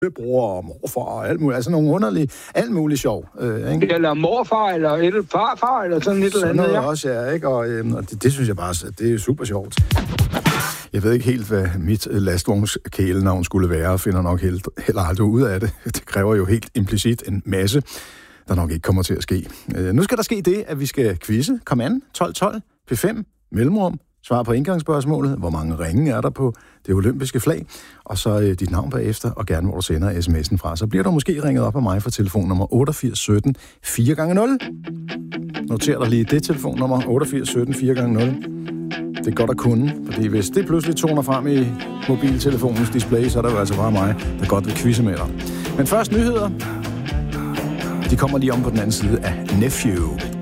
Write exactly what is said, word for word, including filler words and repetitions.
bror og morfar og alt muligt. Altså nogle underlige, alt muligt sjov. Øh, ikke? Eller morfar, eller et farfar, eller sådan et eller andet. Sådan noget ja. også, ja, ikke? Og, øh, og det, det synes jeg bare, det er super sjovt. Jeg ved ikke helt, hvad mit lastvognskælenavn skulle være, og finder nok helt, heller aldrig ud af det. Det kræver jo helt implicit en masse, der nok ikke kommer til at ske. Øh, nu skal der ske det, at vi skal quizze. Kom an, tolv tolv, P fem, mellemrum, svar på indgangsspørgsmålet. Hvor mange ringe er der på det olympiske flag? Og så øh, dit navn bagefter, og gerne hvor du sender sms'en fra. Så bliver du måske ringet op af mig for telefonnummer otteogfirs sytten fire gange nul. Noter dig lige det telefonnummer, otteogfirs sytten fire gange nul. Det er godt at kunne, fordi hvis det pludselig toner frem i mobiltelefonens display, så er det jo altså bare mig, der godt vil quizze med dig. Men først nyheder. De kommer lige om på den anden side af Nephew.